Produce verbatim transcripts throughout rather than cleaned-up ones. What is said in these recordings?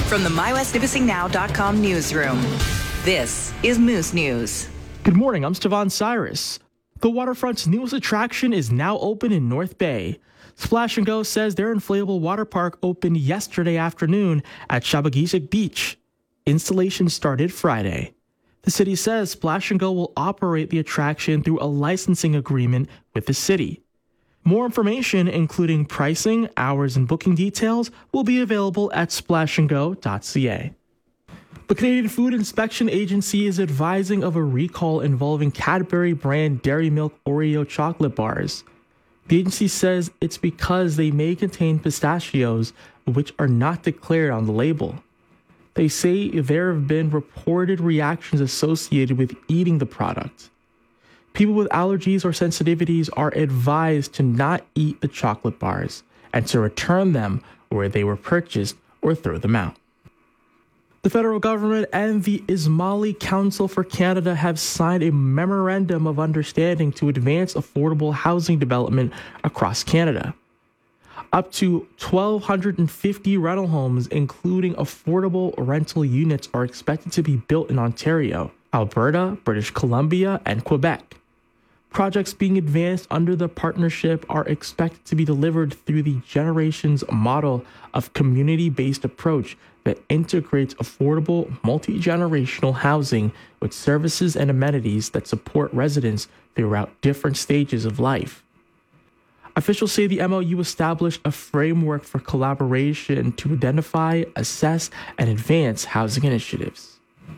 From the my west nipissing now dot com newsroom, this is Moose News. Good morning, I'm Stevan Cyrus. The waterfront's newest attraction is now open in North Bay. Splash and Go says their inflatable water park opened yesterday afternoon at Shabagisik Beach. Installation started Friday. The city says Splash and Go will operate the attraction through a licensing agreement with the city. More information, including pricing, hours, and booking details, will be available at splash and go dot c a. The Canadian Food Inspection Agency is advising of a recall involving Cadbury brand Dairy Milk Oreo chocolate bars. The agency says it's because they may contain pistachios, which are not declared on the label. They say there have been reported reactions associated with eating the product. People with allergies or sensitivities are advised to not eat the chocolate bars and to return them where they were purchased or throw them out. The federal government and the Ismaili Council for Canada have signed a memorandum of understanding to advance affordable housing development across Canada. Up to one thousand two hundred fifty rental homes, including affordable rental units, are expected to be built in Ontario, Alberta, British Columbia, and Quebec. Projects being advanced under the partnership are expected to be delivered through the Generations model of community-based approach that integrates affordable, multi-generational housing with services and amenities that support residents throughout different stages of life. Officials say the M O U established a framework for collaboration to identify, assess, and advance housing initiatives.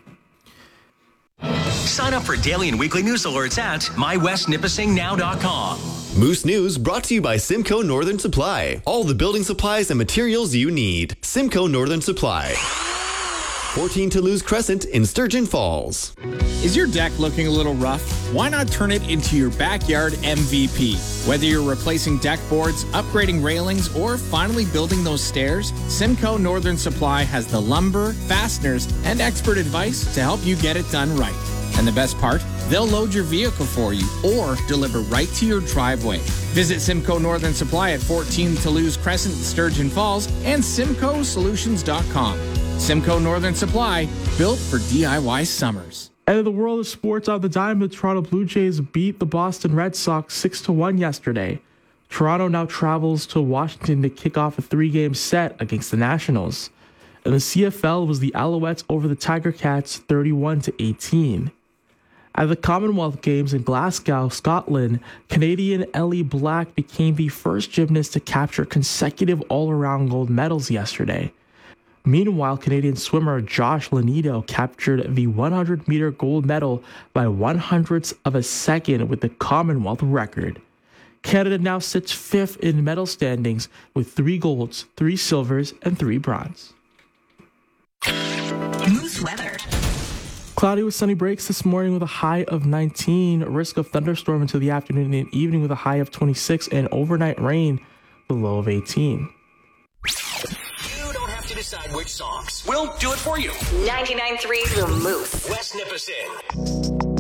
Sign up for daily and weekly news alerts at my west nipissing now dot com. Moose News brought to you by Simcoe Northern Supply. All the building supplies and materials you need. Simcoe Northern Supply. fourteen Toulouse Crescent in Sturgeon Falls. Is your deck looking a little rough? Why not turn it into your backyard M V P? Whether you're replacing deck boards, upgrading railings, or finally building those stairs, Simcoe Northern Supply has the lumber, fasteners, and expert advice to help you get it done right. And the best part? They'll load your vehicle for you or deliver right to your driveway. Visit Simcoe Northern Supply at fourteen Toulouse Crescent, Sturgeon Falls, and simcoe solutions dot com. Simcoe Northern Supply, built for D I Y summers. And in the world of sports, on the dime, the Toronto Blue Jays beat the Boston Red Sox six to one yesterday. Toronto now travels to Washington to kick off a three-game set against the Nationals. And the C F L was the Alouettes over the Tiger Cats thirty-one to eighteen. At the Commonwealth Games in Glasgow, Scotland, Canadian Ellie Black became the first gymnast to capture consecutive all-around gold medals yesterday. Meanwhile, Canadian swimmer Josh Lanido captured the one hundred meter gold medal by one hundredths of a second with the Commonwealth record. Canada now sits fifth in medal standings with three golds, three silvers, and three bronze. Moose weather. Cloudy with sunny breaks this morning with a high of nineteen. Risk of thunderstorm into the afternoon and evening with a high of twenty-six, and overnight rain with a low of eighteen. You don't have to decide which songs. We'll do it for you. ninety-nine point three The Moose. West Nipissing.